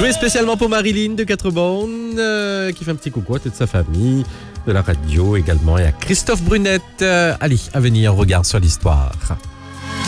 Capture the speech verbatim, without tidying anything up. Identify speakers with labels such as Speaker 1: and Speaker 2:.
Speaker 1: Joué spécialement pour Marilyn de Quatre-Bornes, euh, qui fait un petit coucou à toute sa famille, de la radio également, et à Christophe Brunette. Euh, allez, à venir, on regarde sur l'histoire.